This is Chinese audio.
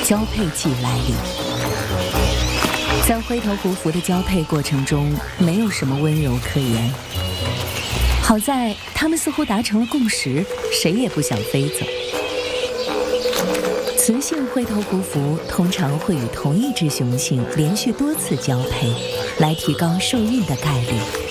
交配季来临。在灰头狐蝠的交配过程中，没有什么温柔可言。好在他们似乎达成了共识，谁也不想飞走。雌性灰头狐蝠通常会与同一只雄性连续多次交配，来提高受孕的概率。